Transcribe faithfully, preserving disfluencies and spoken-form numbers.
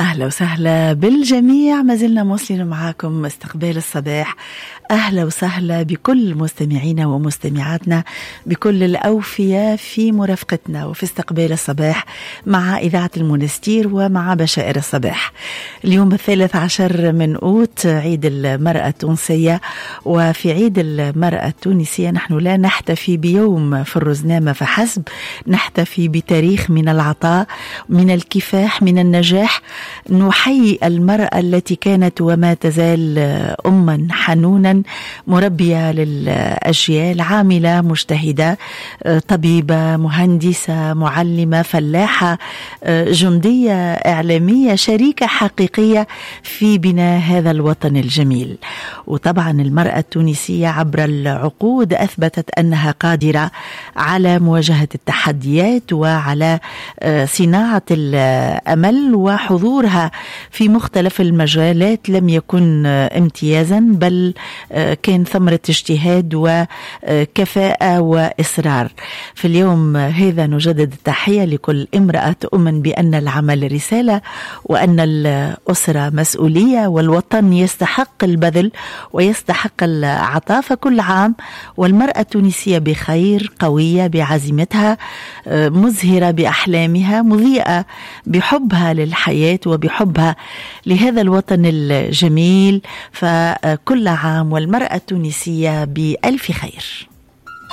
أهلا وسهلا بالجميع، ما زلنا مواصلين معاكم استقبال الصباح. أهلا وسهلا بكل مستمعينا ومستمعاتنا، بكل الأوفياء في مرافقتنا وفي استقبال الصباح مع إذاعة المونستير ومع بشائر الصباح. اليوم الثالث عشر من أوت، عيد المرأة التونسية. وفي عيد المرأة التونسية نحن لا نحتفي بيوم في الرزنامة فحسب، نحتفي بتاريخ من العطاء، من الكفاح، من النجاح. نحيي المرأة التي كانت وما تزال أما حنونا، مربية للأجيال، عاملة مجتهدة، طبيبة، مهندسة، معلمة، فلاحة، جندية، إعلامية، شريكة حقيقية في بناء هذا الوطن الجميل. وطبعا المرأة التونسية عبر العقود أثبتت أنها قادرة على مواجهة التحديات وعلى صناعة الأمل، وحضورها في مختلف المجالات لم يكن امتيازا، بل كان ثمرة اجتهاد وكفاءة وإصرار. في اليوم هذا نجدد التحية لكل امرأة تؤمن بأن العمل رسالة، وأن الأسرة مسؤولية، والوطن يستحق البذل ويستحق العطاء. فكل عام والمرأة التونسية بخير، قوية بعزيمتها، مزهرة بأحلامها، مضيئة بحبها للحياة وبحبها لهذا الوطن الجميل. فكل عام والمرأة التونسية بألف خير.